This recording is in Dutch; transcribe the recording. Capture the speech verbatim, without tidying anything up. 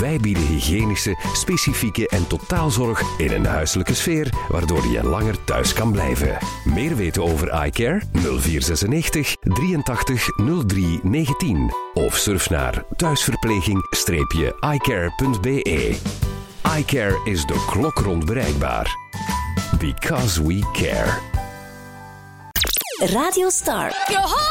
Wij bieden hygiënische, specifieke en totaalzorg in een huiselijke sfeer, waardoor je langer thuis kan blijven. Meer weten over iCare? nul vier zesennegentig drieëntachtig nul drie negentien of surf naar thuisverpleging dash icare punt be. iCare is de klok rond bereikbaar. Because we care. Radio Star.